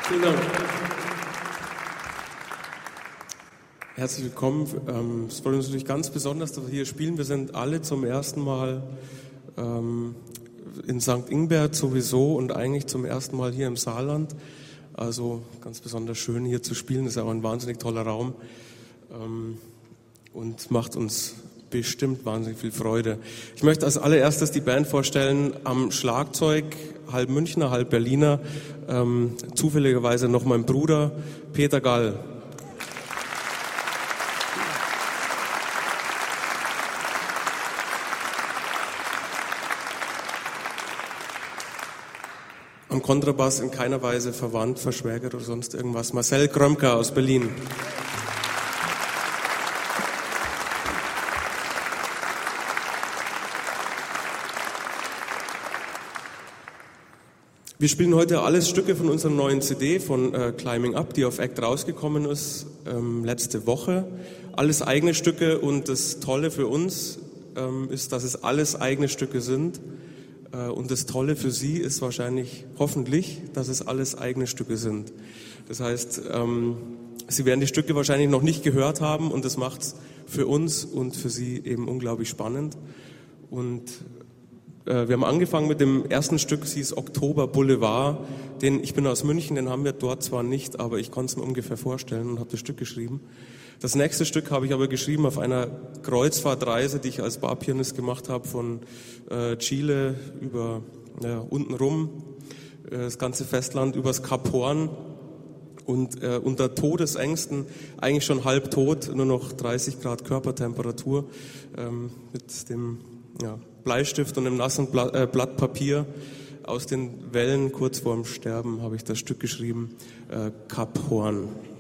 Vielen Dank. Herzlich willkommen. Es freut uns natürlich ganz besonders, dass wir hier spielen. Wir sind alle zum ersten Mal in St. Ingbert sowieso und eigentlich zum ersten Mal hier im Saarland. Also ganz besonders schön hier zu spielen. Das ist auch ein wahnsinnig toller Raum und macht uns bestimmt wahnsinnig viel Freude. Ich möchte als allererstes die Band vorstellen. Am Schlagzeug, halb Münchner, halb Berliner, zufälligerweise noch mein Bruder Peter Gall. Am Kontrabass in keiner Weise verwandt, verschwägert oder sonst irgendwas. Marcel Krömker aus Berlin. Wir spielen heute alles Stücke von unserer neuen CD von Climbing Up, die auf Act rausgekommen ist letzte Woche. Alles eigene Stücke und das Tolle für uns ist, dass es alles eigene Stücke sind. Und das Tolle für Sie ist wahrscheinlich, hoffentlich, dass es alles eigene Stücke sind. Das heißt, Sie werden die Stücke wahrscheinlich noch nicht gehört haben und das macht es für uns und für Sie eben unglaublich spannend. Und wir haben angefangen mit dem ersten Stück, es hieß Oktober Boulevard. Ich bin aus München, den haben wir dort zwar nicht, aber ich konnte es mir ungefähr vorstellen und habe das Stück geschrieben. Das nächste Stück habe ich aber geschrieben auf einer Kreuzfahrtreise, die ich als Barpianist gemacht habe, von Chile über unten rum, das ganze Festland, übers Kap Horn und unter Todesängsten, eigentlich schon halb tot, nur noch 30 Grad Körpertemperatur, mit dem Bleistift und einem nassen Blatt Papier aus den Wellen kurz vorm Sterben habe ich das Stück geschrieben, Kap Horn.